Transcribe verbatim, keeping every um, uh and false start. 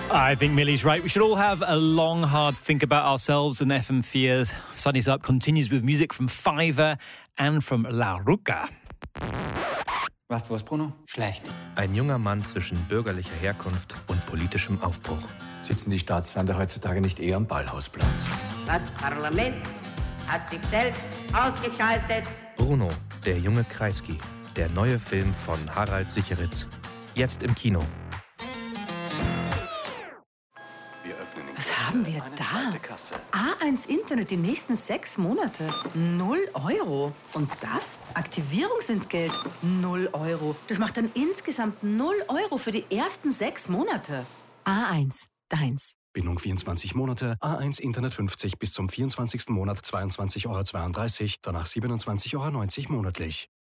I think Millie's right. We should all have a long, hard think about ourselves and F M vier. Sunny's Up continues with music from Fiverr and from La Ruca. Weißt du was, Bruno? Schlecht. Ein junger Mann zwischen bürgerlicher Herkunft und politischem Aufbruch. Sitzen die Staatsfeinde heutzutage nicht eher am Ballhausplatz? Das Parlament hat sich selbst ausgeschaltet. Bruno, der junge Kreisky. Der neue Film von Harald Sicheritz. Jetzt im Kino. Was haben wir da? A eins Internet die nächsten sechs Monate. Null Euro. Und das? Aktivierungsentgelt. Null Euro. Das macht dann insgesamt null Euro für die ersten sechs Monate. A eins. Deins. Bindung vierundzwanzig Monate, A eins Internet fünfzig bis zum vierundzwanzigsten Monat zweiundzwanzig Euro zweiunddreißig, danach siebenundzwanzig Euro neunzig monatlich.